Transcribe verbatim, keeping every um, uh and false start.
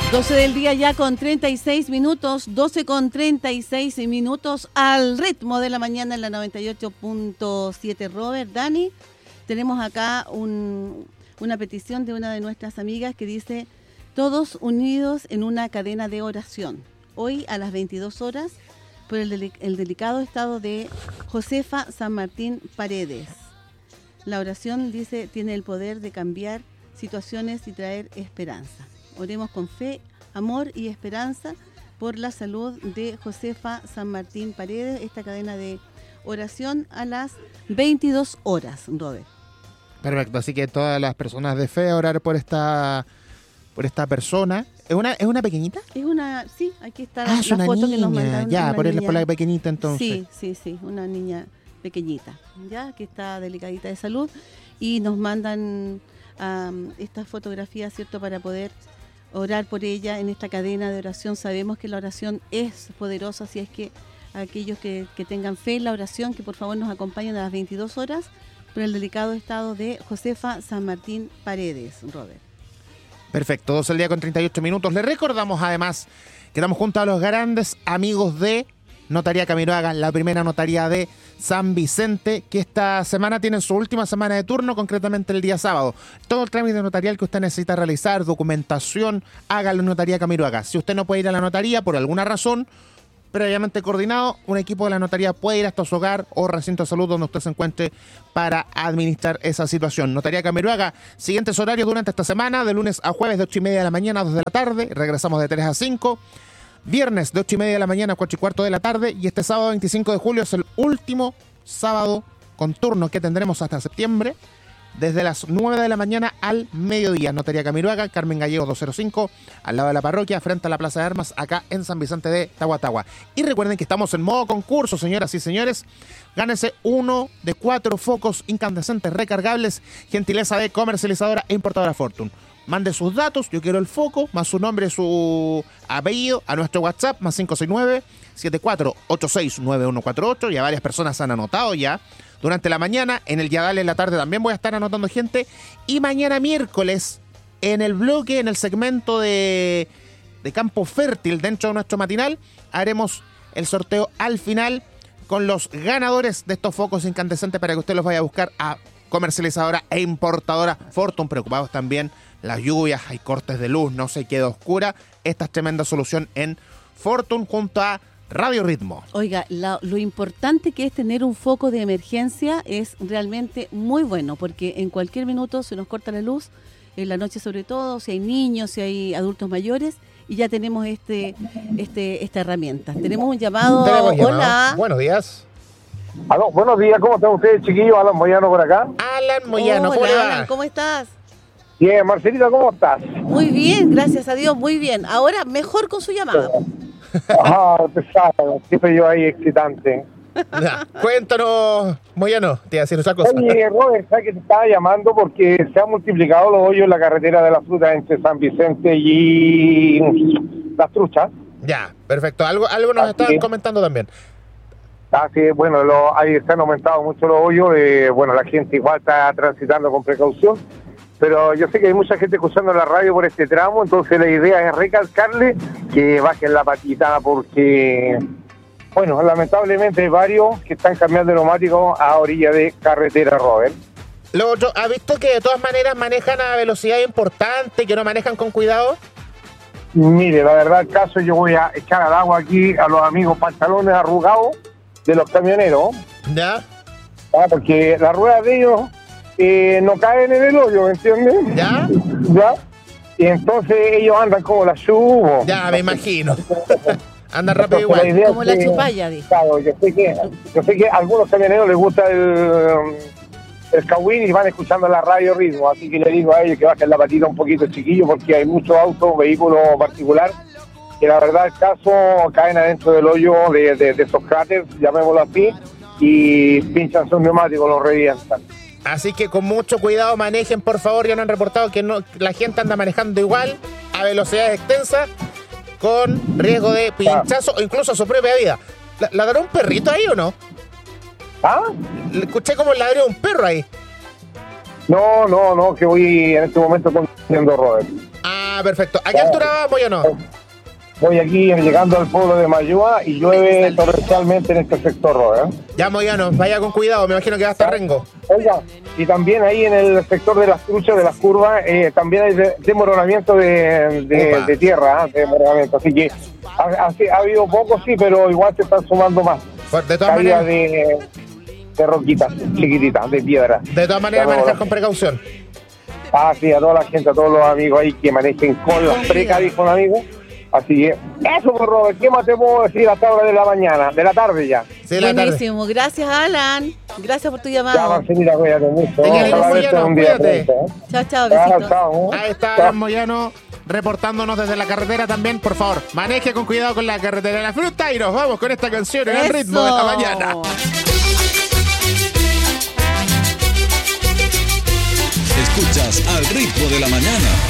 doce del día ya con treinta y seis minutos, doce con treinta y seis minutos al ritmo de la mañana en la noventa y ocho punto siete. Robert, Dani, tenemos acá un, una petición de una de nuestras amigas que dice: todos unidos en una cadena de oración. Hoy a las veintidós horas por el, delic- el delicado estado de Josefa San Martín Paredes. La oración, dice, tiene el poder de cambiar situaciones y traer esperanza. Oremos con fe, amor y esperanza por la salud de Josefa San Martín Paredes. Esta cadena de oración a las veintidós horas, Robert. Perfecto, así que todas las personas de fe a orar por esta por esta persona. ¿Es una es una pequeñita? Es una, sí, aquí está ah, la, es la una foto niña. que nos mandaron. Ya, una por, el, niña. por la pequeñita entonces. Sí, sí, sí, una niña pequeñita, ya, que está delicadita de salud, y nos mandan um, estas fotografías, ¿cierto?, para poder orar por ella en esta cadena de oración. Sabemos que la oración es poderosa, así es que aquellos que, que tengan fe en la oración, que por favor nos acompañen a las veintidós horas por el delicado estado de Josefa San Martín Paredes, Robert. Perfecto, doce el día con treinta y ocho minutos. Le recordamos además que estamos junto a los grandes amigos de Notaría Camiroaga, la primera notaría de San Vicente, que esta semana tienen su última semana de turno, concretamente el día sábado. Todo el trámite notarial que usted necesita realizar, documentación, hágalo en Notaría Camiroaga. Si usted no puede ir a la notaría por alguna razón, previamente coordinado, un equipo de la notaría puede ir hasta su hogar o recinto de salud donde usted se encuentre para administrar esa situación. Notaría Camiroaga, siguientes horarios durante esta semana: de lunes a jueves de ocho y media de la mañana a dos de la tarde, regresamos de tres a cinco. Viernes de ocho y media de la mañana a cuatro y cuarto de la tarde, y este sábado veinticinco de julio es el último sábado con turno que tendremos hasta septiembre, desde las nueve de la mañana al mediodía. Notaría Camiroaga, Carmen Gallegos doscientos cinco, al lado de la parroquia, frente a la Plaza de Armas, acá en San Vicente de Tahuatahua. Y recuerden que estamos en modo concurso, señoras y señores. Gánese uno de cuatro focos incandescentes recargables, gentileza de comercializadora e importadora Fortune. Mande sus datos, yo quiero el foco, más su nombre, su apellido, a nuestro WhatsApp, más cinco seis nueve, siete cuatro ocho seis, nueve uno cuatro ocho. Ya varias personas han anotado ya. Durante la mañana, en el Yadal en la tarde también voy a estar anotando gente. Y mañana miércoles, en el bloque, en el segmento de, de Campo Fértil, dentro de nuestro matinal, haremos el sorteo al final con los ganadores de estos focos incandescentes para que usted los vaya a buscar a comercializadora e importadora Fortune. Preocupados también las lluvias, hay cortes de luz, no se queda oscura. Esta es tremenda solución en Fortune junto a Radio Ritmo. Oiga, la, lo importante que es tener un foco de emergencia es realmente muy bueno, porque en cualquier minuto se nos corta la luz, en la noche sobre todo, si hay niños, si hay adultos mayores, y ya tenemos este, este, esta herramienta. Tenemos un llamado. Tenemos Hola. llamado. Buenos días. Aló, buenos días, ¿cómo están ustedes, chiquillos? Alan Moyano por acá. Alan Moyano, ¿cómo Hola, le va? Alan, ¿cómo estás? Bien, Marcelita, ¿cómo estás? Muy bien, gracias a Dios, muy bien. Ahora mejor con su llamada. Ah, pesado, siempre yo ahí excitante. Ya, cuéntanos, Moyano, te iba a decir otra cosa. Oye, Robert, ¿sabes que te estaba llamando? Porque se han multiplicado los hoyos en la carretera de la fruta entre San Vicente y Las Truchas. Ya, perfecto. Algo, algo nos Así estaban es. comentando también. Así es, bueno, lo, ahí se han aumentado mucho los hoyos. Eh, bueno, la gente igual está transitando con precaución. Pero yo sé que hay mucha gente escuchando la radio por este tramo, entonces la idea es recalcarle que bajen la patita porque, bueno, lamentablemente hay varios que están cambiando el neumático a orilla de carretera, Robert. Lo otro, ¿ha visto que de todas maneras manejan a velocidad importante, que no manejan con cuidado? Mire, la verdad, el caso, yo voy a echar al agua aquí a los amigos pantalones arrugados de los camioneros, Ya, ¿ah? Porque las ruedas de ellos eh, no caen en el hoyo, ¿me entiendes? ya, ¿Ya? Y entonces ellos andan como la subo. ya, me imagino. Anda rápido Entonces, la igual. idea es Como la que, chupalla, dice. claro, yo sé que, yo sé que a algunos camioneros les gusta el, el Kawin y van escuchando la radio Ritmo, así que le digo a ellos que bajen la patita un poquito, chiquillo, porque hay muchos autos, vehículos particulares, que la verdad el caso caen adentro del hoyo de, de, de esos cráteres, llamémoslo así, y pinchan sus neumáticos, los revientan. Así que con mucho cuidado manejen, por favor. Ya nos han reportado que no, la gente anda manejando igual, a velocidades extensas, con riesgo de pinchazo o incluso a su propia vida. ¿La- ¿Ladró un perrito ahí o no? ¿Ah? Le escuché como el ladrido de un perro ahí. No, no, no, que voy en este momento conduciendo, Robert. Ah, Ah, perfecto. ¿A qué altura va, Moyano? Voy aquí llegando al pueblo de Mayúa y llueve torrencialmente en este sector, Robert. Ya, Moyano, vaya con cuidado, me imagino que va a estar Rengo. Oiga, y también ahí en el sector de las truchas, de las curvas, eh, también hay de- desmoronamiento de, de, de tierra, ¿eh? Desmoronamiento. Así que ha, ha- ha habido poco, sí, pero igual se están sumando más. Por- De todas Caída maneras, de, de roquitas chiquititas, de piedra. de todas maneras manejar con precaución. Ah, sí, a toda la gente, a todos los amigos ahí que manejen con las precas, dijo un amigo. Así que, eso, pues, Robert, ¿qué más te puedo decir hasta ahora de la mañana, de la tarde ya? Sí, la tarde. Buenísimo. Gracias, Alan. Gracias por tu Ya, llamado. Marcelita, cuídate mucho. Te queremos, Ojalá verte Moyano, un día cuídate. pronto, ¿eh? Chao, chao. Chao, Besitos. chao. Ahí está Chao. Alan Moyano reportándonos desde la carretera también. Por favor, maneje con cuidado con la carretera de la fruta y nos vamos con esta canción en el Eso. ritmo de la mañana. Escuchas Al Ritmo de la Mañana.